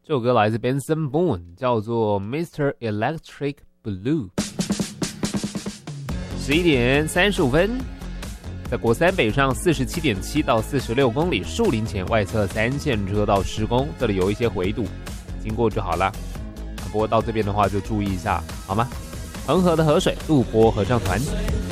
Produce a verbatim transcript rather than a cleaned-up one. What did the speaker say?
这首歌来自 Benson Boone， 叫做 Mister Electric Blue。 十一点三十五分，在国三北上 四十七点七 到四十六公里，树林前外侧三线车道施工，这里有一些回堵，经过就好了。不过到这边的话就注意一下好吗？恒河的河水，录播合唱团。